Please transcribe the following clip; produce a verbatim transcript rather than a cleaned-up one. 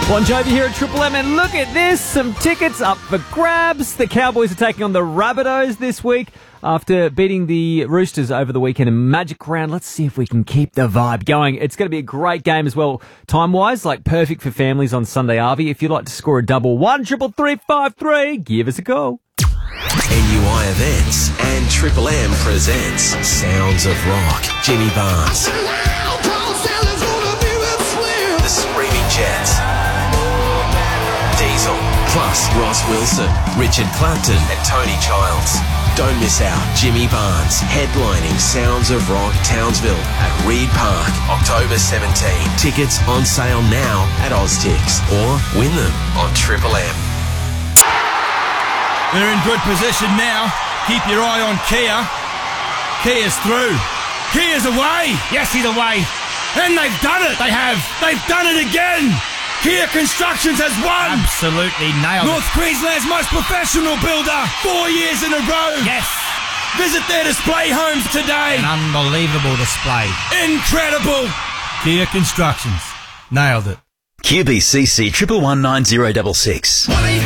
Bon Jovi here at Triple M, and look at this, some tickets up for grabs. The Cowboys are taking on the Rabbitohs this week after beating the Roosters over the weekend in Magic Round. Let's see if we can keep the vibe going. It's going to be a great game as well, time-wise, like perfect for families on Sunday, Arvie. If you'd like to score a double, one triple three five three, give us a call. N U I Events and Triple M presents Sounds of Rock. Jimmy Barnes, The Screaming Jets, Diesel, plus Ross Wilson, Richard Clapton and Tony Childs. Don't miss out. Jimmy Barnes headlining Sounds of Rock Townsville at Reed Park, October seventeenth. Tickets on sale now at Oztix or win them on Triple M. They're in good position now. Keep your eye on Kia. Kia's through. Kia's away. Yes, he's away. And they've done it. They have. They've done it again. Kia Constructions has won. Absolutely nailed North it. Queensland's most professional builder. Four years in a row. Yes. Visit their display homes today. An unbelievable display. Incredible. Kia Constructions. Nailed it. Q B C C triple one nine zero double six.